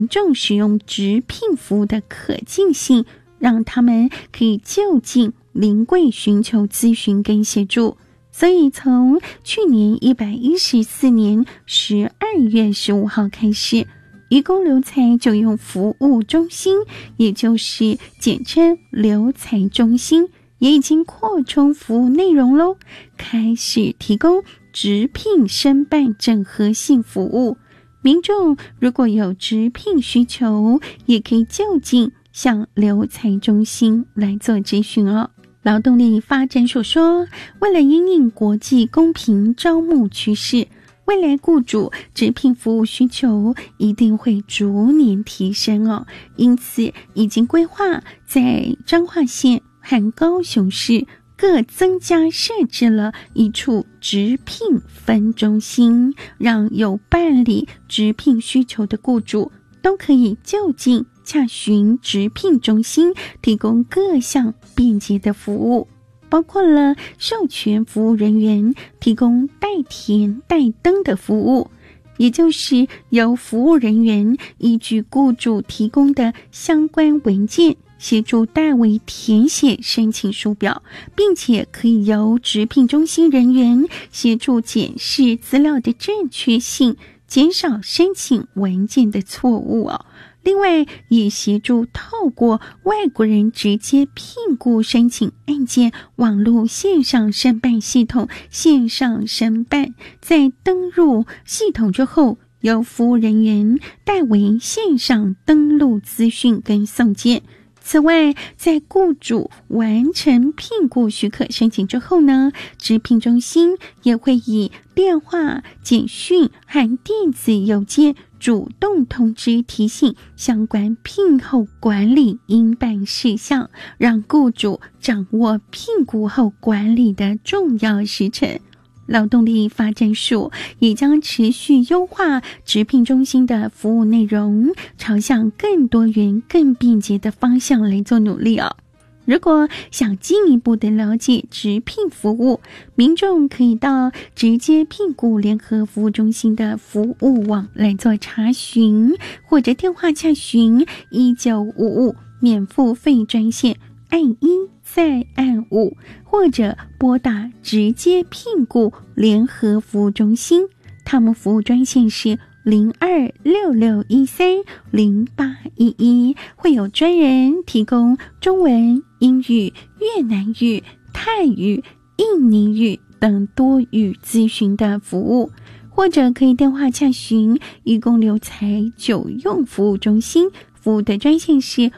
众使用直聘服务的可进性，让他们可以就近临柜寻求咨询跟协助。所以从去年114年12月15号开始，移工留才就用服务中心，也就是简称留才中心，也已经扩充服务内容咯，开始提供直聘申办整合性服务。民众如果有直聘需求，也可以就近向留才中心来做咨询哦。劳动力发展署说，为了因应国际公平招募趋势，未来雇主直聘服务需求一定会逐年提升哦。因此已经规划在彰化县和高雄市各增加设置了一处直聘分中心，让有办理直聘需求的雇主都可以就近洽询直聘中心，提供各项便捷的服务，包括了授权服务人员提供代填代登的服务，也就是由服务人员依据雇主提供的相关文件，协助代为填写申请书表，并且可以由直聘中心人员协助检视资料的正确性，减少申请文件的错误哦。另外也协助透过外国人直接聘雇申请案件网络线上申办系统线上申办，在登入系统之后，由服务人员代为线上登录资讯跟送件。此外，在雇主完成聘雇许可申请之后呢，直聘中心也会以电话、简讯和电子邮件主动通知提醒相关聘后管理应办事项，让雇主掌握聘雇后管理的重要时程。劳动力发展署也将持续优化直聘中心的服务内容，朝向更多元、更便捷的方向来做努力哦。如果想进一步的了解直聘服务，民众可以到直接聘雇联合服务中心的服务网来做查询，或者电话洽询1955免付费专线，按1再按5，或者拨打直接聘雇联合服务中心，他们服务专线是0266130811，会有专人提供中文、英语、越南语、泰语、印尼语等多语咨询的服务，或者可以电话洽询移工留才久用服务中心，服务的专线是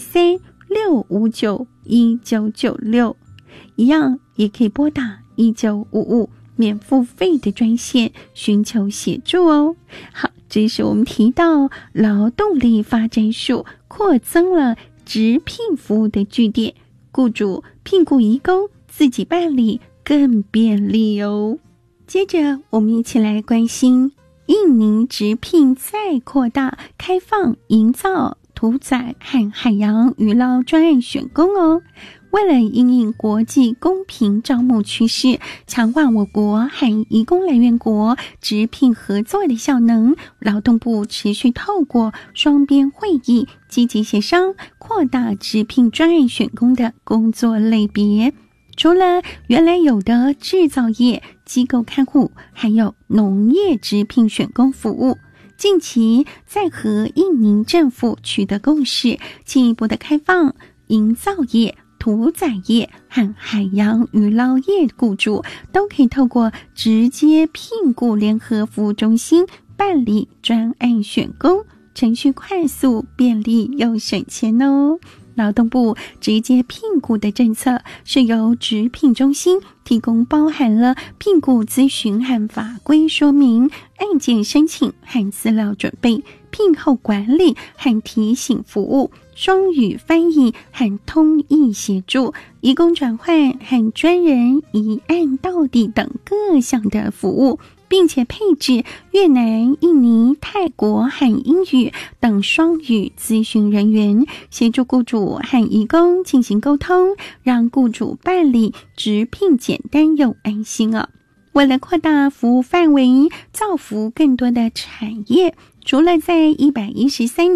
0365591996，一样也可以拨打1955免付费的专线寻求协助哦。好，这是我们提到劳动力发展署扩增了直聘服务的据点，雇主聘雇移工自己办理更便利哦。接着我们一起来关心印尼直聘再扩大开放营造、屠宰和海洋渔捞专案选工哦。为了因应国际公平招募趋势，强化我国和移工来源国直聘合作的效能，劳动部持续透过双边会议积极协商，扩大直聘专案选工的工作类别。除了原来有的制造业、机构看护，还有农业直聘选工服务。近期在和印尼政府取得共识，进一步的开放营造业、屠宰业和海洋渔捞业雇主都可以透过直接聘雇联合服务中心办理专案选工，程序快速、便利又省钱哦。劳动部直接聘雇的政策是由直聘中心提供包含了聘雇咨询和法规说明、案件申请和资料准备、聘后管理和提醒服务、双语翻译和通译协助、移工转换和专人一案到底等各项的服务，并且配置越南、印尼、泰国和英语等双语咨询人员，协助雇主和移工进行沟通，让雇主办理直聘简单又安心哦。为了扩大服务范围，造福更多的产业， 除了在113